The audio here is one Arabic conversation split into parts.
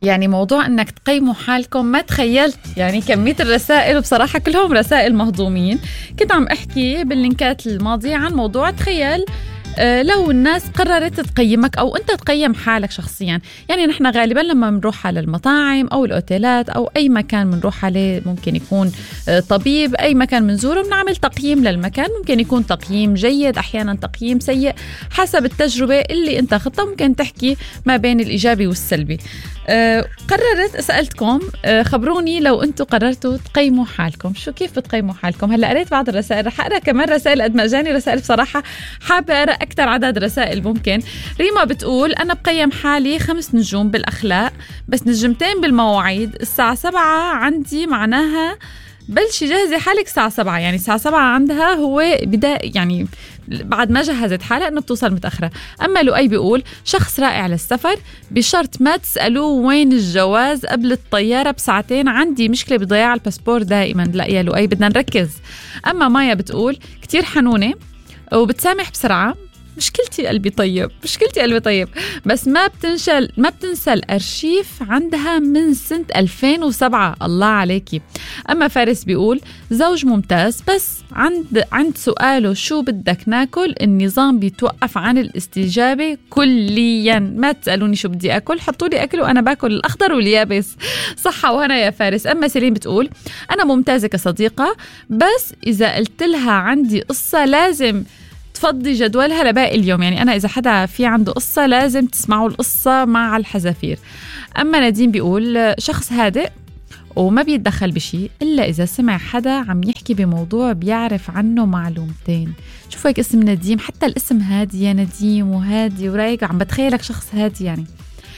يعني موضوع انك تقيموا حالكم ما تخيلت يعني كمية الرسائل، وبصراحة كلهم رسائل مهضومين. كنت عم احكي باللينكات الماضية عن موضوع تخيل لو الناس قررت تقيمك أو أنت تقيم حالك شخصيا. يعني نحن غالبا لما بنروح على المطاعم أو الأوتيلات أو أي مكان بنروح عليه، ممكن يكون طبيب، أي مكان بنزوره بنعمل تقييم للمكان. ممكن يكون تقييم جيد، أحيانا تقييم سيء، حسب التجربة اللي أنت خضتها. ممكن تحكي ما بين الإيجابي والسلبي. قررت سألتكم خبروني لو أنتوا قررتوا تقيموا حالكم، شو كيف بتقيموا حالكم؟ هلأ قريت بعض الرسائل، رح أقرأ كمان رسائل قد ما جاني رسائل. بصراحة حابة أقرأ أكتر عدد رسائل ممكن. ريما بتقول أنا بقيم حالي 5 نجوم بالأخلاق، بس 2 نجوم بالمواعيد. الساعة 7 عندي معناها بلشي جهزي حالك الساعة 7، يعني الساعة 7 عندها هو بداية، يعني بعد ما جهزت حالها انه بتوصل متأخرة. اما لؤي بيقول شخص رائع للسفر بشرط ما تسألوه وين الجواز قبل الطيارة بساعتين، عندي مشكلة بضياع الباسبور دائما. لا يا لؤي بدنا نركز. اما مايا بتقول كتير حنونة وبتسامح بسرعة. مشكلتي قلبي طيب بس ما بتنسى الأرشيف، عندها من سنة 2007. الله عليكي. أما فارس بيقول زوج ممتاز، بس عند سؤاله شو بدك ناكل النظام بيتوقف عن الاستجابة كليا. ما تسألوني شو بدي أكل، حطوا لي أكل وأنا باكل الأخضر واليابس. صحة وهنا يا فارس. أما سيرين بتقول أنا ممتازة كصديقة، بس إذا قلت لها عندي قصة لازم تفضي جدولها لباقي اليوم. يعني أنا إذا حدا في عنده قصة لازم تسمعوا القصة مع الحذافير. أما نادين بيقول شخص هادئ وما بيتدخل بشي إلا إذا سمع حدا عم يحكي بموضوع بيعرف عنه معلومتين. شوفوا هيك اسم نديم، حتى الاسم هادي يا نديم، وهادي ورايق، عم بتخيلك شخص هادي يعني.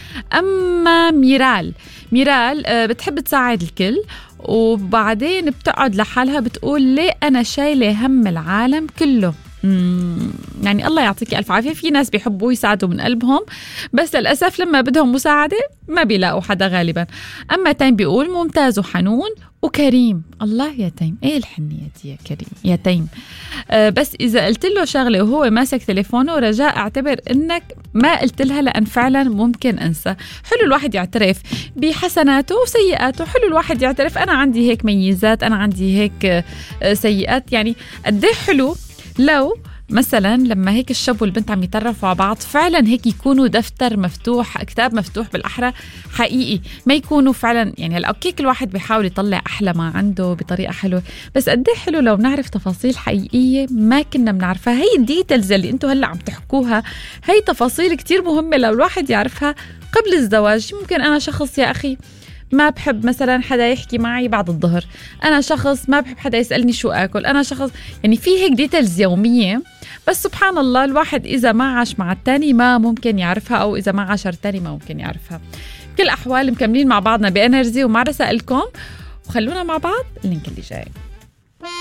أما ميرال بتحب تساعد الكل، وبعدين بتقعد لحالها بتقول ليه أنا شايلة هم العالم كله. يعني الله يعطيك ألف عافية. في ناس بيحبوا يساعدوا من قلبهم، بس للأسف لما بدهم مساعدة ما بيلاقوا حدا غالبا. أما تيم بيقول ممتاز وحنون وكريم. الله يا تيم، ايه الحنية دي يا كريم يا تيم. بس إذا قلت له شغلة وهو ماسك تليفونه، رجاء اعتبر إنك ما قلت لها، لأن فعلا ممكن أنسى. حلو الواحد يعترف بحسناته وسيئاته، حلو الواحد يعترف أنا عندي هيك ميزات، أنا عندي هيك سيئات. يعني قديه حلو لو مثلا لما هيك الشاب والبنت عم يتعرفوا على بعض فعلا هيك يكونوا دفتر مفتوح، كتاب مفتوح بالأحرى حقيقي، ما يكونوا فعلا يعني هلا اوكي كل واحد بيحاول يطلع احلى ما عنده بطريقه حلوه، بس قد ايه حلو لو نعرف تفاصيل حقيقيه ما كنا بنعرفها. هي الديتيلز اللي انتم هلا عم تحكوها، هي تفاصيل كتير مهمه لو الواحد يعرفها قبل الزواج. ممكن انا شخص يا اخي ما بحب مثلا حدا يحكي معي بعد الظهر، أنا شخص ما بحب حدا يسألني شو أكل، أنا شخص يعني في هيك ديتيلز يومية. بس سبحان الله الواحد إذا ما عاش مع التاني ما ممكن يعرفها، أو إذا ما عاشر التاني ما ممكن يعرفها. بكل الأحوال مكملين مع بعضنا بإنرجي ومع رسائلكم، وخلونا مع بعض اللينك اللي جاي.